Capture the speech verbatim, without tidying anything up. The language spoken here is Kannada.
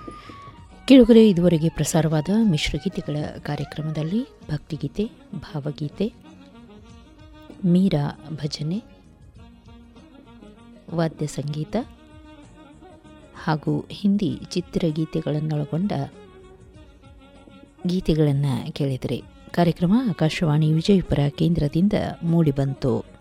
ಕೇಳುಗರೆ, ಇದುವರೆಗೆ ಪ್ರಸಾರವಾದ ಮಿಶ್ರಗೀತೆಗಳ ಕಾರ್ಯಕ್ರಮದಲ್ಲಿ ಭಕ್ತಿಗೀತೆ, ಭಾವಗೀತೆ, ಮೀರಾ ಭಜನೆ, ವಾದ್ಯ ಸಂಗೀತ ಹಾಗೂ ಹಿಂದಿ ಚಿತ್ರಗೀತೆಗಳನ್ನೊಳಗೊಂಡ ಗೀತೆಗಳನ್ನು ಕೇಳಿದರೆ ಕಾರ್ಯಕ್ರಮ ಆಕಾಶವಾಣಿ ವಿಜಯಪುರ ಕೇಂದ್ರದಿಂದ ಮೂಡಿಬಂತು.